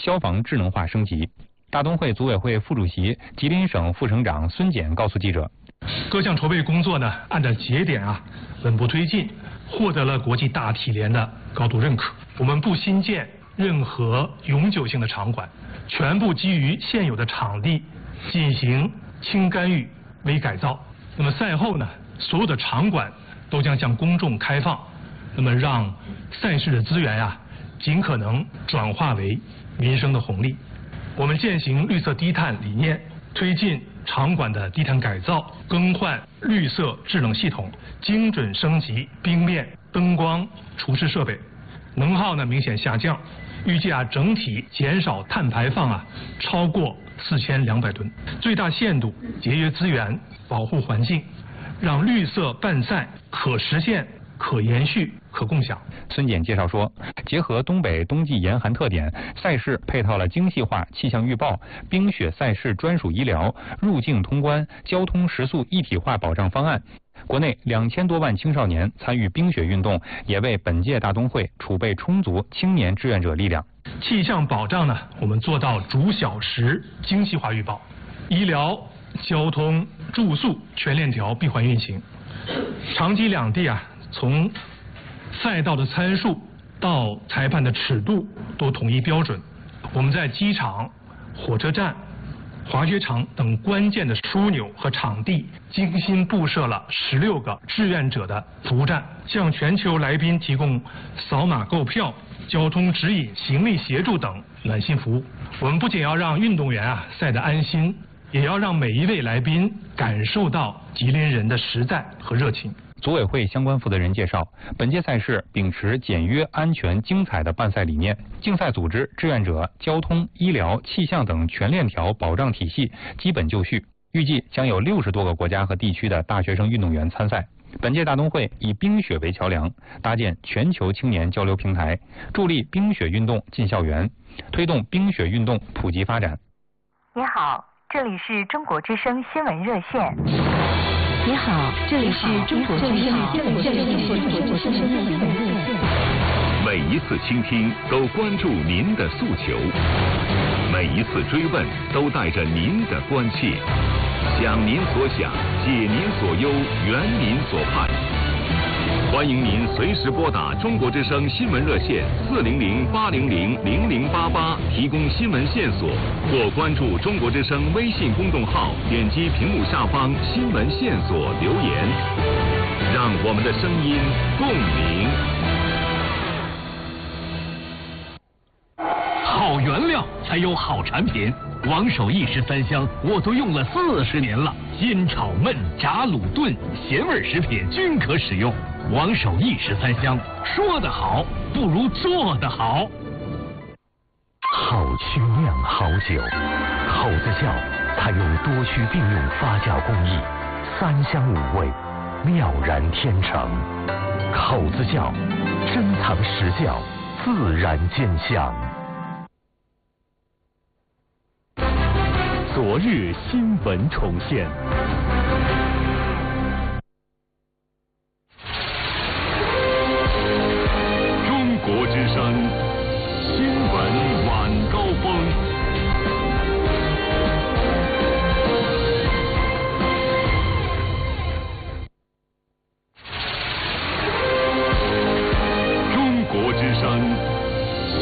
消防智能化升级。大东会组委会副主席、吉林省副省长孙检告诉记者， 各项筹备工作呢，按照节点稳步推进，获得了国际大体联的高度认可。我们不新建任何永久性的场馆，全部基于现有的场地进行轻干预、微改造。那么赛后呢，所有的场馆都将向公众开放，那么让赛事的资源尽可能转化为民生的红利。我们践行绿色低碳理念，推进场馆的低碳改造，更换绿色制冷系统，精准升级冰面、灯光、厨师设备，能耗呢明显下降，预计整体减少碳排放超过4200吨，最大限度节约资源，保护环境，让绿色办赛可实现、可延续、可共享。 孙检介绍说，结合东北冬季严寒特点，赛事配套了精细化气象预报、冰雪赛事专属医疗、入境通关、交通食宿一体化保障方案。国内2000多万青少年参与冰雪运动，也为本届大冬会储备充足青年志愿者力量。 气象保障呢，我们做到逐小时精细化预报，医疗、交通、住宿全链条闭环运行。长吉两地从赛道的参数到裁判的尺度都统一标准。我们在机场、火车站、滑雪场等关键的枢纽和场地精心布设了16个志愿者的服务站，向全球来宾提供扫码购票、交通指引、行李协助等暖心服务。我们不仅要让运动员赛得安心，也要让每一位来宾感受到吉林人的实在和热情。 组委会相关负责人介绍，本届赛事秉持简约、安全、精彩的办赛理念，竞赛组织、志愿者、交通、医疗、气象等全链条保障体系基本就绪。预计将有60多个国家和地区的大学生运动员参赛。本届大冬会以冰雪为桥梁，搭建全球青年交流平台，助力冰雪运动进校园，推动冰雪运动普及发展。 你好，这里是中国之声新闻热线。 你好，这里是中国之声新闻热线。 每一次倾听都关注您的诉求，每一次追问都带着您的关切，想您所想，解您所忧，圆您所盼。欢迎您随时拨打中国之声新闻热线400-800-0088提供新闻线索，或关注中国之声微信公众号，点击屏幕下方新闻线索留言，让我们的声音共鸣。 好原料才有好产品，王守义13香我都用了40年了，煎炒焖炸卤炖咸味食品均可使用。王守义13香，说得好不如做得好。 好曲酿好酒，口子窖采用多区并用发酵工艺，3香5味，妙然天成。口子窖珍藏实窖，自然兼香。 昨日新闻重现。